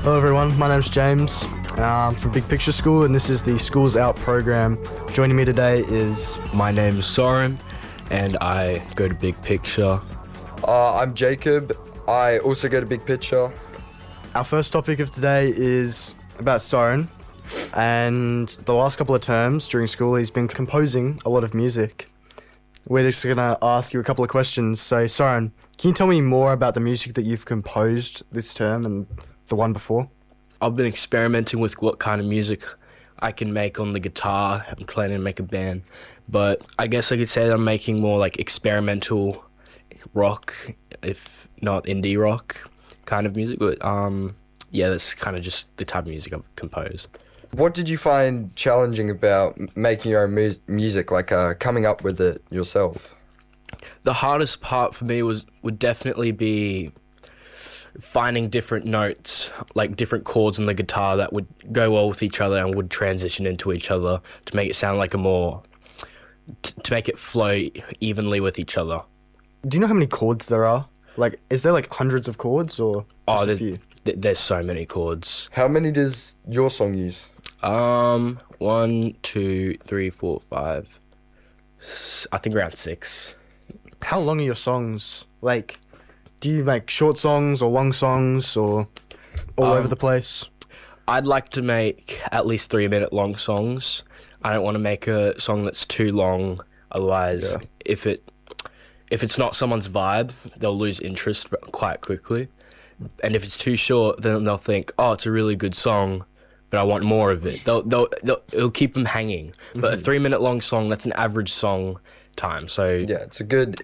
Hello everyone, my name's James. I'm from Big Picture School and this is the Schools Out program. Joining me today is... My name's Soren and I go to Big Picture. I'm Jacob. I also go to Big Picture. Our first topic of today is about Soren. And the last couple of terms during school he's been composing a lot of music. We're just going to ask you a couple of questions. So Soren, can you tell me more about the music that you've composed this term and the one before? I've been experimenting with what kind of music I can make on the guitar. I'm planning to make a band, but I guess I could say that I'm making more like experimental rock, if not indie rock kind of music. But yeah, that's kind of just the type of music I've composed. What did you find challenging about making your own music, like coming up with it yourself? The hardest part for me would definitely be finding different notes, like different chords on the guitar that would go well with each other and would transition into each other to make it sound like a more, to make it flow evenly with each other. Do you know how many chords there are? Like, is there like hundreds of chords or just a few? There's so many chords. How many does your song use? 1, 2, 3, 4, 5. I think around 6. How long are your songs? Like, do you make short songs or long songs or all over the place? I'd like to make at least 3-minute long songs. I don't want to make a song that's too long. Otherwise, if it's not someone's vibe, they'll lose interest quite quickly. And if it's too short, then they'll think, oh, it's a really good song, but I want more of it. It'll keep them hanging. But a 3-minute long song, that's an average song time. So yeah, it's a good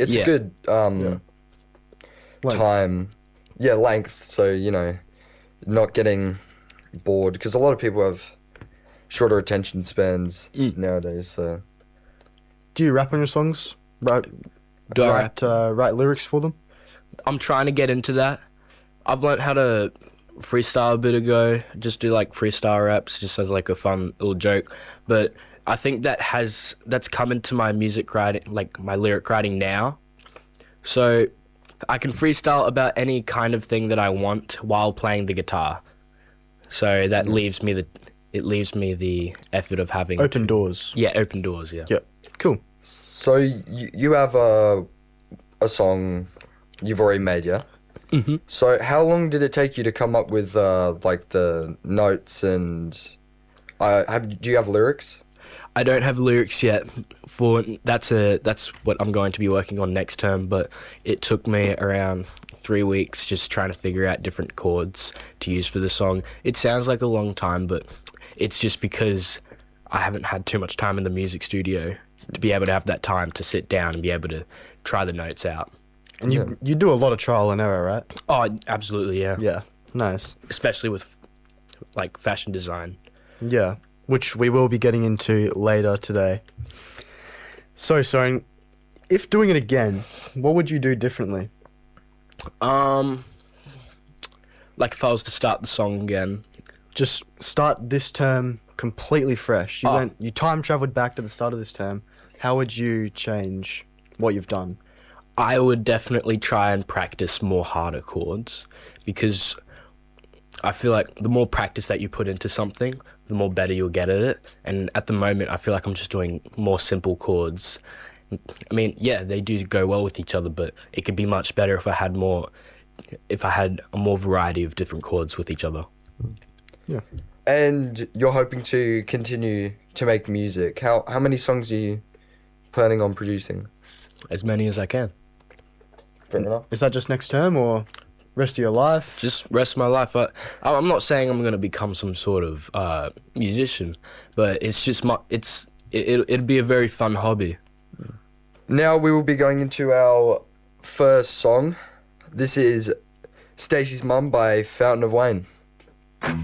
time, length. So not getting bored, because a lot of people have shorter attention spans nowadays. So, do you rap on your songs? Write lyrics for them? I'm trying to get into that. I've learned how to freestyle a bit ago. Just do like freestyle raps, just as like a fun little joke. But I think that's come into my music writing, like my lyric writing now. So I can freestyle about any kind of thing that I want while playing the guitar. So that leaves me the effort of having open doors. Yeah, open doors. Yeah. Yeah. Cool. So you have a song you've already made, yeah? Mm-hmm. So how long did it take you to come up with like the notes and do you have lyrics? I don't have lyrics yet. That's what I'm going to be working on next term. But it took me around 3 weeks just trying to figure out different chords to use for the song. It sounds like a long time, but it's just because I haven't had too much time in the music studio to be able to have that time to sit down and be able to try the notes out. And you do a lot of trial and error, right? Oh, absolutely, yeah. Yeah, nice. Especially with like fashion design. Yeah, which we will be getting into later today. So, Soren, if doing it again, what would you do differently? Like if I was to start the song again. Just start this term completely fresh. You time traveled back to the start of this term. How would you change what you've done? I would definitely try and practice more harder chords, because I feel like the more practice that you put into something, the more better you'll get at it. And at the moment, I feel like I'm just doing more simple chords. I mean, yeah, they do go well with each other, but it could be much better if I had a more variety of different chords with each other. Yeah. And you're hoping to continue to make music. How many songs are you planning on producing? As many as I can. Fair enough. Is that just next term or rest of your life? Just rest of my life. I'm not saying I'm going to become some sort of musician, but it's just it'd be a very fun hobby. Now we will be going into our first song. This is Stacey's Mum by Fountain of Wayne.